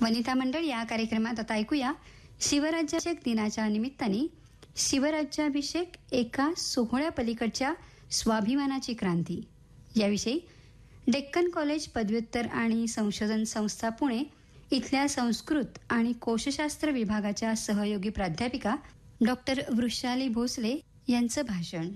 वनिता मंडळ या कार्यक्रमात आता ऐकूया शिवराज्याभिषेक दिनाच्या निमित्ताने शिवराज्याभिषेक एका सोहळ्यापलीकडच्या स्वाभिमानाची क्रांती याविषयी डेक्कन कॉलेज पदव्युत्तर आणि संशोधन संस्था पुणे इथल्या संस्कृत आणि कोशशास्त्र विभागाच्या सहयोगी प्राध्यापिका डॉक्टर वृषाली भोसले यांचं भाषण.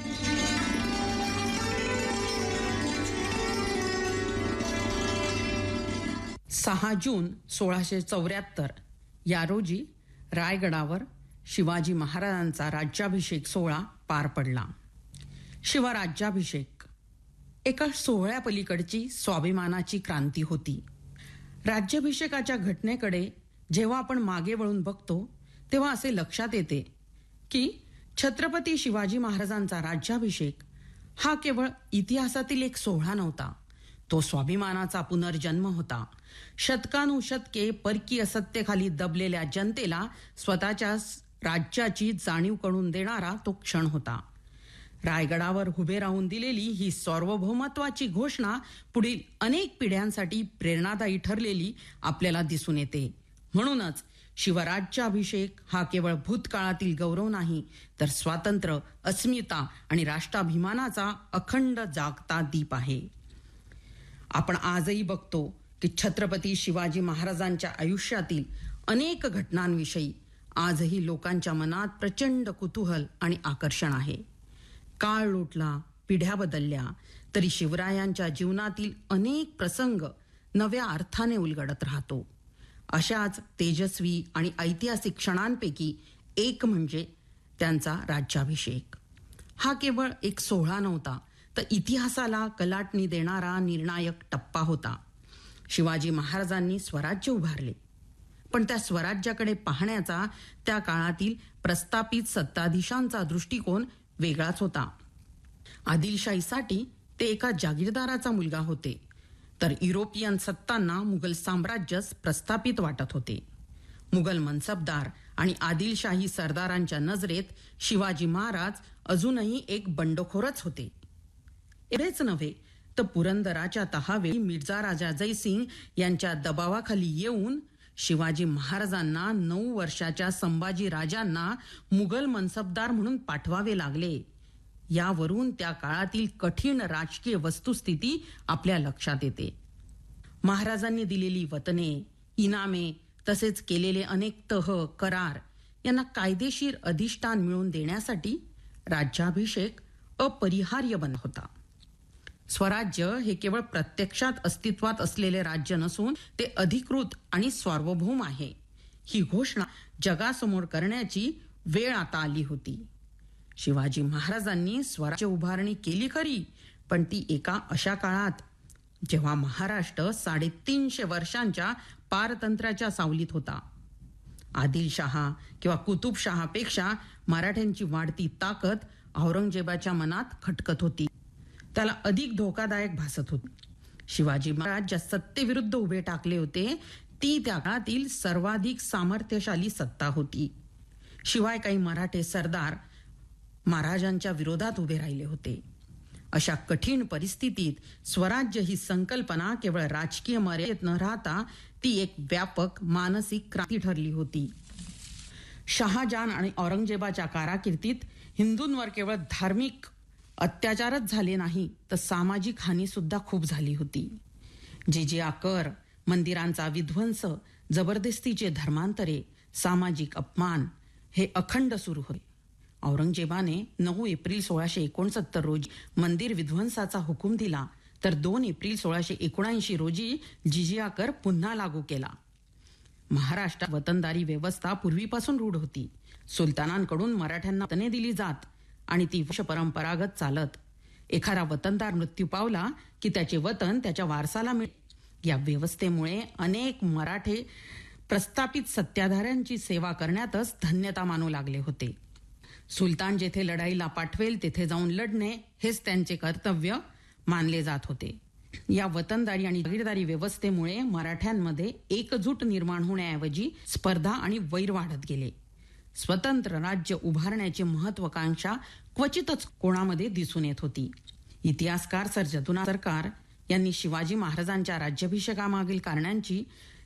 6 जून 1674 या रोजी रायगडावर शिवाजी महाराजांचा राज्याभिषेक सोहळा पार पडला. शिवराज्याभिषेक एका सोहळ्यापलीकडची स्वाभिमानाची क्रांती होती. राज्याभिषेकाच्या घटनेकडे जेव्हा आपण मागे वळून बघतो तेव्हा असे लक्षात येते की छत्रपती शिवाजी महाराजांचा राज्याभिषेक हा केवळ इतिहासातील एक सोहळा नव्हता. तो स्वाभिमानाचा पुनर्जन्म होता. शतकानुशतके परकीय सत्तेखाली दबलेल्या जनतेला स्वतःच्या राज्याची जाणीव करून देणारा तो क्षण होता. रायगडावर उभे राहून दिलेली ही सार्वभौमत्वाची घोषणा पुढील अनेक पिढ्यांसाठी प्रेरणादायी ठरलेली आपल्याला दिसून येते. म्हणूनच शिवराज्याभिषेक हा केवळ भूतकाळातील गौरव नाही, तर स्वातंत्र्य, अस्मिता आणि राष्ट्राभिमानाचा अखंड जागता दीप आहे. आपण आजही बघतो की छत्रपती शिवाजी महाराजांच्या आयुष्यातील अनेक घटनांविषयी आजही लोकांच्या मनात प्रचंड कुतूहल आणि आकर्षण आहे. काळ लोटला, पिढ्या बदलल्या, तरी शिवरायांच्या जीवनातील अनेक प्रसंग नव्या अर्थाने उलगडत राहतो. अशाच तेजस्वी आणि ऐतिहासिक क्षणांपैकी एक म्हणजे त्यांचा राज्याभिषेक. हा केवळ एक सोहळा नव्हता, तर इतिहासाला कलाटणी देणारा निर्णायक टप्पा होता. शिवाजी महाराजांनी स्वराज्य उभारले, पण त्या स्वराज्याकडे पाहण्याचा त्या काळातील प्रस्थापित सत्ताधीशांचा दृष्टिकोन वेगळाच होता. आदिलशाहीसाठी ते एका जागीरदाराचा मुलगा होते, तर युरोपियन सत्तांना मुघल साम्राज्यच प्रस्थापित वाटत होते. मुघल मनसबदार आणि आदिलशाही सरदारांच्या नजरेत शिवाजी महाराज अजूनही एक बंडखोरच होते. एवढेच नव्हे तर पुरंदराच्या तहावेळी मिर्झा राजा जयसिंग यांच्या दबावाखाली येऊन शिवाजी महाराजांना 9 वर्षाच्या संभाजी राजांना मुघल मनसबदार म्हणून पाठवावे लागले. यावरून त्या काळातील कठीण राजकीय वस्तुस्थिती आपल्या लक्षात येते. महाराजांनी दिलेली वतने, इनामे तसेच केलेले अनेक तह, करार यांना कायदेशीर अधिष्ठान मिळवून देण्यासाठी राज्याभिषेक अपरिहार्य बनत होता. स्वराज्य हे केवळ प्रत्यक्षात अस्तित्वात असलेले राज्य नसून ते अधिकृत आणि सार्वभौम आहे, ही घोषणा जगासमोर करण्याची वेळ आता आली होती. शिवाजी महाराजांनी स्वराज्य उभारणी केली खरी, पण ती एका अशा काळात जेव्हा महाराष्ट्र 350 वर्षांच्या पारतंत्र्याच्या सावलीत होता. आदिलशहा किंवा कुतुबशहापेक्षा मराठ्यांची वाढती ताकद औरंगजेबाच्या मनात खटकत होती. त्याला अधिक धोकादायक भासत होती. शिवाजी महाराज ज्या सत्तेविरुद्ध उभे टाकले होते ती त्या काळातील सर्वाधिक सामर्थ्यशाली सत्ता होती. शिवाय काही मराठे सरदार महाराजांच्या विरोधात उभे राहिले होते. अशा कठीण परिस्थितीत स्वराज्य ही संकल्पना केवळ राजकीय मर्यादेत न राहता ती एक व्यापक मानसिक क्रांती ठरली होती. शहाजहान आणि औरंगजेबाच्या कारकिर्दीत हिंदूंवर केवळ धार्मिक अत्याचारच झाले नाही, तर सामाजिक हानी सुद्धा खूप झाली होती. जिजिया कर, मंदिरांचा विध्वंस, जबरदस्तीचे धर्मांतरे, सामाजिक अपमान हे अखंड सुरू होते. औरंगजेबाने 9 एप्रिल 1669 रोजी मंदिर विध्वंसाचा हुकूम दिला, तर 2 एप्रिल 1679 रोजी जिजिया कर पुन्हा लागू केला. महाराष्ट्रात वतनदारी व्यवस्था पूर्वीपासून रूढ होती. सुलतानांकडून मराठ्यांना वतने दिली जात आणि ती वंशपरंपरागत चालत. एखादा वतनदार मृत्यू पावला की त्याचे वतन त्याच्या वारसाला मिळे. या व्यवस्थेमुळे अनेक मराठे प्रस्थापित सत्ताधाऱ्यांची सेवा करण्यातच धन्यता मानू लागले होते. सुलतान जेथे लढाईला पाठवेल तेथे जाऊन लढणे हेच त्यांचे कर्तव्य मानले जात होते. या वतनदारी आणि जागीरदारी व्यवस्थेमुळे मराठ्यांमध्ये एकजूट निर्माण होण्याऐवजी स्पर्धा आणि वैर वाढत गेले. स्वतंत्र राज्य उभारण्याची महत्वाकांक्षा क्वचितच कोणामध्ये दिसून येत होती. इतिहासकार सर जदुनाथ सरकार यांनी शिवाजी महाराजांच्या राज्याभिषेकामागील कारणांची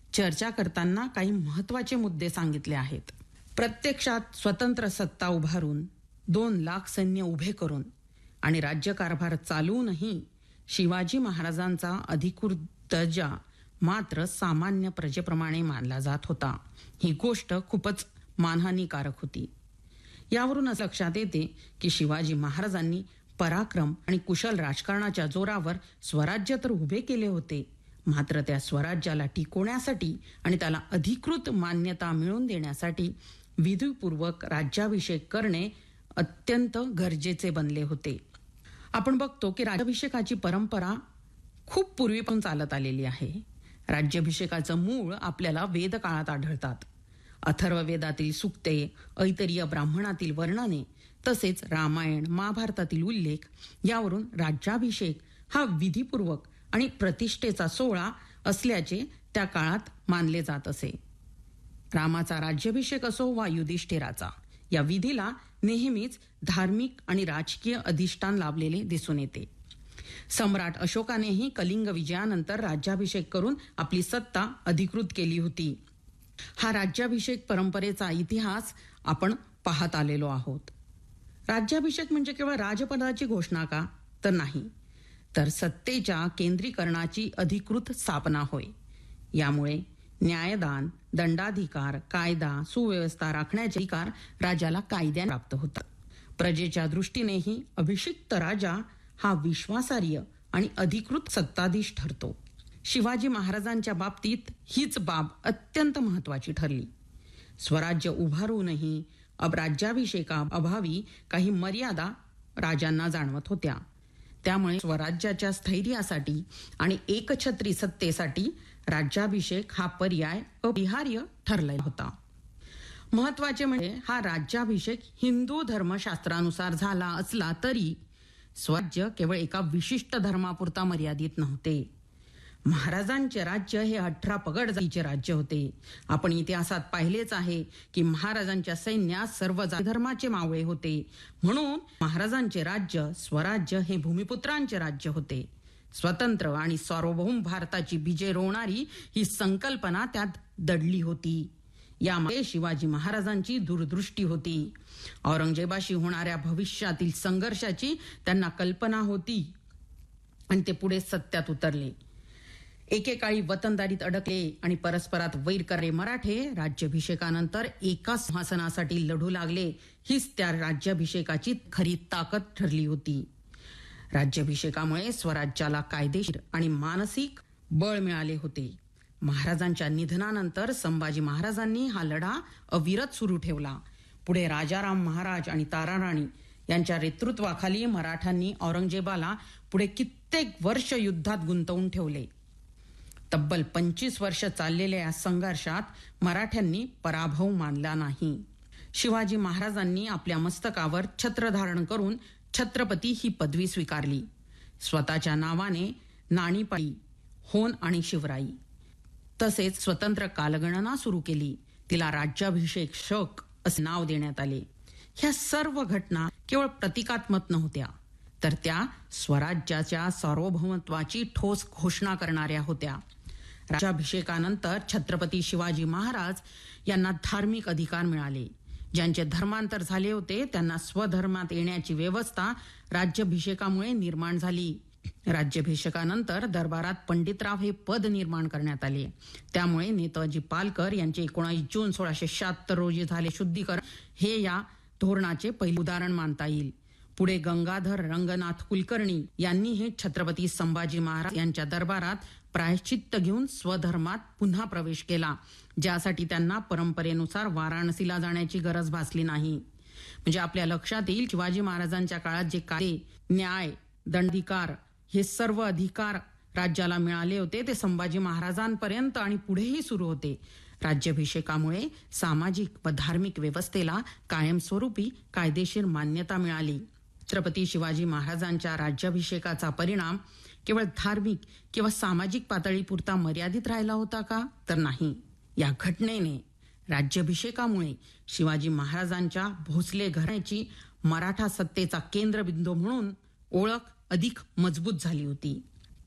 चर्चा करताना काही महत्त्वाचे मुद्दे सांगितले आहेत. प्रत्यक्षात स्वतंत्र सत्ता उभारून 2 लाख सैन्य उभे करून आणि राज्यकारभार चालवूनही शिवाजी महाराजांचा अधिकृत दर्जा मात्र सामान्य प्रजेप्रमाणे मानला जात होता. ही गोष्ट खूपच मानहानीकारक होती. यावरूनच लक्षात येते की शिवाजी महाराजांनी पराक्रम आणि कुशल राजकारणाच्या जोरावर स्वराज्य तर उभे केले होते, मात्र त्या स्वराज्याला टिकवण्यासाठी आणि त्याला अधिकृत मान्यता मिळवून देण्यासाठी विधीपूर्वक राज्याभिषेक करणे अत्यंत गरजेचे बनले होते. आपण बघतो की राज्याभिषेकाची परंपरा खूप पूर्वीपासून चालत आलेली आहे. राज्याभिषेकाचं मूळ आपल्याला वेद काळात आढळतात. अथर्ववेदातील सूक्ते, ऐतरीय ब्राह्मणातील वर्णने तसेच रामायण महाभारतातील उल्लेख यावरून राज्याभिषेक हा विधीपूर्वक आणि प्रतिष्ठेचा सोहळा असल्याचे त्या काळात मानले जात असे. रामाचा राज्याभिषेक असो वा युधिष्ठिराचा, या विधीला नेहमीच धार्मिक आणि राजकीय अधिष्ठान लाभलेले दिसून येते. सम्राट अशोकानेही कलिंग विजयानंतर राज्याभिषेक करून आपली सत्ता अधिकृत केली होती. हा राज्याभिषेक परंपरेचा इतिहास आपण पाहत आलेलो आहोत. राज्याभिषेक म्हणजे केवळ राजपदाची घोषणा का? तर नाही, तर सत्तेच्या केंद्रीकरणाची अधिकृत स्थापना होय. यामुळे न्यायदान, दंडाधिकार, कायदा सुव्यवस्था राखण्याचे अधिकार राजाला कायद्याने प्राप्त होतात. प्रजेच्या दृष्टीनेही अभिषिक्त राजा हा विश्वासार्ह आणि अधिकृत सत्ताधीश ठरतो. शिवाजी महाराजांच्या बाबतीत हीच बाब अत्यंत महत्वाची ठरली. स्वराज्य उभारूनही राज्याभिषेका अभावी काही मर्यादा राजांना जाणवत होत्या. त्यामुळे स्वराज्याच्या स्थैर्यासाठी आणि एकछत्री सत्तेसाठी राज्याभिषेक हा पर्याय अपरिहार्य ठरला होता. महत्वाचे म्हणजे हा राज्याभिषेक हिंदू धर्मशास्त्रानुसार झाला असला तरी स्वराज्य केवळ एका विशिष्ट धर्मापुरता मर्यादित नव्हते. महाराजांचे राज्य हे 18 पगड जातीचे राज्य होते. आपण इतिहासात पाहिलेच आहे की महाराजांच्या सैन्यात सर्व जाती धर्माचे मावळे होते. म्हणून महाराजांचे राज्य स्वराज्य हे भूमिपुत्रांचे राज्य होते. स्वतंत्र आणि सार्वभौम भारताची बीजे रोवणारी ही संकल्पना त्यात दडली होती. यामध्ये शिवाजी महाराजांची दूरदृष्टी होती. औरंगजेबाशी होणाऱ्या भविष्यातील संघर्षाची त्यांना कल्पना होती आणि ते पुढे सत्यात उतरले. एकेकाळी वतनदारीत अडकले आणि परस्परात वैर करणारे मराठे राज्याभिषेकानंतर एका सिंहासनासाठी लढू लागले. हीच त्या राज्याभिषेकाची खरी ताकद ठरली होती. राज्याभिषेकामुळे स्वराज्याला कायदेशीर आणि मानसिक बळ मिळाले होते. महाराजांच्या निधनानंतर संभाजी महाराजांनी हा लढा अविरत सुरू ठेवला. पुढे राजाराम महाराज आणि ताराराणी यांच्या नेतृत्वाखाली मराठ्यांनी औरंगजेबाला पुढे कित्येक वर्ष युद्धात गुंतवून ठेवले. तब्बल 25 वर्ष चाललेल्या या संघर्षात मराठ्यांनी पराभव मानला नाही. शिवाजी महाराजांनी आपल्या मस्तकावर छत्र धारण करून छत्रपती ही पदवी स्वीकारली. स्वतःच्या नावाने नाणीपाळी, होन आणि शिवराई तसेच स्वतंत्र कालगणना सुरू केली. तिला राज्याभिषेक शक असे नाव देण्यात आले. ह्या सर्व घटना केवळ प्रतिकात्मक नव्हत्या, तर त्या स्वराज्याच्या सार्वभौमत्वाची ठोस घोषणा करणाऱ्या होत्या. राज्याभिषेकानंतर छत्रपती शिवाजी महाराज यांना धार्मिक अधिकार मिळाले. ज्यांचे धर्मांतर झाले होते त्यांना स्वधर्मात येण्याची व्यवस्था राज्याभिषेकामुळे निर्माण झाली. राज्याभिषेकानंतर दरबारात पंडितराव हे पद निर्माण करण्यात आले. त्यामुळे नेताजी पालकर यांचे 19 जून 1676 रोजी झाले शुद्धीकरण हे या धोरणाचे पहिले उदाहरण मानता येईल. पुढे गंगाधर रंगनाथ कुलकर्णी यांनीही छत्रपती संभाजी महाराज यांच्या दरबारात प्रायश्चित्त घेऊन स्वधर्मात पुन्हा प्रवेश केला, ज्यासाठी त्यांना परंपरेनुसार वाराणसीला जाण्याची गरज भासली नाही. म्हणजे आपल्या लक्षात येईल शिवाजी महाराजांच्या काळात जे कायदे, न्याय, दंडाधिकार हे सर्व अधिकार राज्याला मिळाले होते ते संभाजी महाराजांपर्यंत आणि पुढेही सुरू होते. राज्याभिषेकामुळे सामाजिक व धार्मिक व्यवस्थेला कायमस्वरूपी कायदेशीर मान्यता मिळाली. छत्रपती शिवाजी महाराजांच्या राज्याभिषेकाचा परिणाम केवळ धार्मिक किंवा सामाजिक पातळीपुरता मर्यादित राहिला होता का? तर नाही. या घटनेने राज्याभिषेकामुळे शिवाजी महाराजांच्या भोसले घराण्याची मराठा सत्तेचा केंद्रबिंदू म्हणून ओळख अधिक मजबूत झाली होती.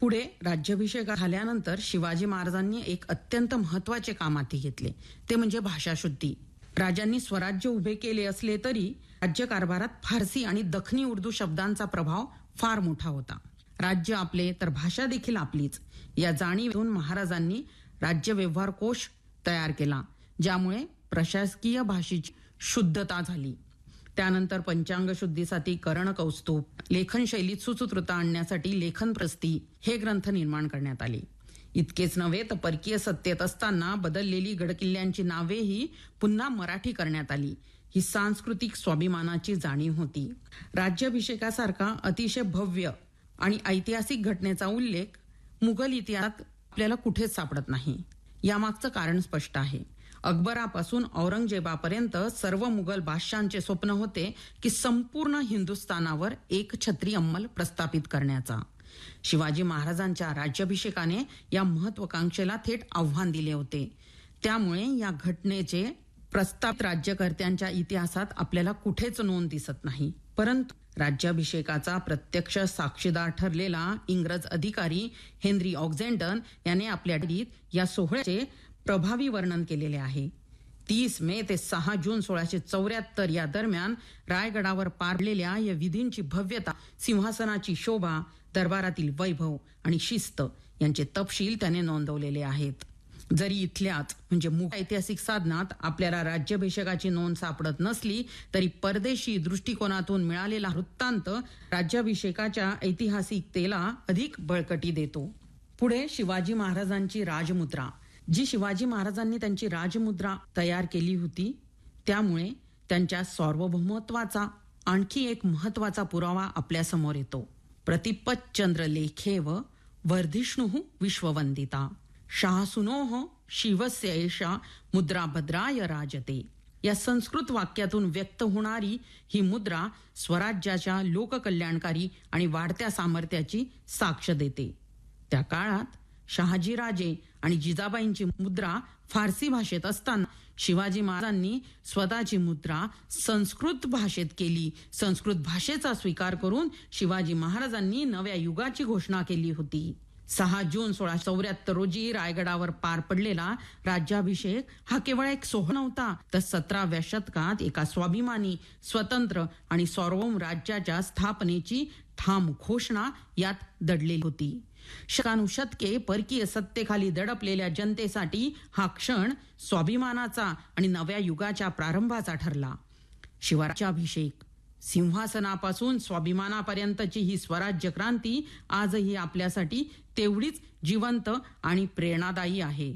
पुढे राज्याभिषेक झाल्यानंतर शिवाजी महाराजांनी एक अत्यंत महत्वाचे काम हाती घेतले, ते म्हणजे भाषाशुद्धी. राजांनी स्वराज्य उभे केले असले तरी राज्यकारभारात फारसी आणि दखनी उर्दू शब्दांचा प्रभाव फार मोठा होता. राज्य आपले तर भाषा देखील आपलीच या जाणीवेतून महाराजांनी राज्य व्यवहार कोश तयार केला, ज्यामुळे प्रशासकीय भाषेची शुद्धता झाली. त्यानंतर पंचांग शुद्धीसाठी करणकौस्तुभ, लेखन शैलीत सुसूत्रता आणण्यासाठी लेखन प्रस्ती हे ग्रंथ निर्माण करण्यात आले. इतकेच नव्हे तर परकीय सत्तेत असताना बदललेली गडकिल्ल्यांची नावेही पुन्हा मराठी करण्यात आली. ही सांस्कृतिक स्वाभिमानाची जाणीव होती. राज्याभिषेकासारखा अतिशय भव्य आणि ऐतिहासिक घटनेचा उल्लेख मुघल इतिहासात आपल्याला कुठेच सापडत नाही. यामागचं कारण स्पष्ट आहे. अकबरापासून औरंगजेबापर्यंत सर्व मुघल बादशहांचे स्वप्न होते की संपूर्ण हिंदुस्थानावर एक छत्री अंमल प्रस्थापित करण्याचा. शिवाजी महाराजांच्या राज्याभिषेकाने या महत्वाकांक्षेला थेट आव्हान दिले होते. त्यामुळे या घटनेचे प्रस्थापित राज्यकर्त्यांच्या इतिहासात आपल्याला कुठेच नोंद दिसत नाही. परंतु राज्याभिषेकाचा प्रत्यक्ष साक्षीदार ठरलेला इंग्रज अधिकारी हेनरी ऑक्झेंडन याने आपल्या डायरीत या सोहळ्याचे प्रभावी वर्णन केलेले आहे. 30 मे ते 6 जून 1674 या दरम्यान रायगडावर पार पडलेल्या या विधींची भव्यता, सिंहासनाची शोभा, दरबारातील वैभव आणि शिस्त यांचे तपशील त्याने नोंदवलेले आहेत. जरी इथल्याच म्हणजे मुघल ऐतिहासिक साधनात आपल्याला राज्याभिषेकाची नोंद सापडत नसली तरी परदेशी दृष्टिकोनातून मिळालेला वृत्तांत राज्याभिषेकाच्या ऐतिहासिकतेला अधिक बळकटी देतो. पुढे शिवाजी महाराजांची राजमुद्रा, जी शिवाजी महाराजांनी त्यांची राजमुद्रा तयार केली होती, त्यामुळे त्यांच्या सार्वभौमत्वाचा आणखी एक महत्वाचा पुरावा आपल्या समोर येतो. प्रतिपच्चंद्र लेखेव वर्धिष्णुः विश्ववंदिता शाहसुनोः शिवस्य एषा मुद्रा भद्राय राजते. या संस्कृत वाक्यातून व्यक्त होणारी ही मुद्रा स्वराज्याच्या लोककल्याणकारी आणि वाढत्या सामर्थ्याची साक्ष देते. त्या काळात शहाजीराजे आणि जिजाबाईंची मुद्रा फारसी भाषेत असताना शिवाजी महाराजांनी स्वतःची मुद्रा संस्कृत भाषेत केली. संस्कृत भाषेचा स्वीकार करून शिवाजी महाराजांनी नव्या युगाची घोषणा केली होती. 6 जून 1674 रोजी रायगडावर पार पडलेला राज्याभिषेक हा केवळ एक सोहळा नव्हता, तर 17व्या शतकात एका स्वाभिमानी, स्वतंत्र आणि सार्वभौम राज्याच्या स्थापनेची ठाम घोषणा यात दडलेली होती. शतकानुशतके परकीय सत्तेखाली दडपलेल्या जनतेसाठी हा क्षण स्वाभिमानाचा आणि नव्या युगाच्या प्रारंभाचा ठरला. शिवराज्याभिषेक, सिंहासनापासून स्वाभिमानापर्यंतची ही स्वराज्य क्रांती आजही आपल्यासाठी तेवढीच जिवंत आणि प्रेरणादायी आहे.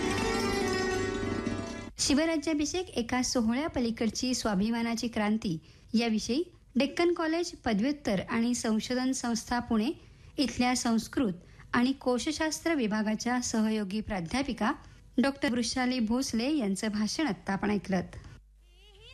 शिवराज्याभिषेक एका सोहळ्या पलीकडची स्वाभिमानाची क्रांती याविषयी डेक्कन कॉलेज पदव्युत्तर आणि संशोधन संस्था पुणे इथल्या संस्कृत आणि कोशशास्त्र विभागाच्या सहयोगी प्राध्यापिका डॉक्टर वृषाली भोसले यांचं भाषण आत्ता आपण ऐकलं.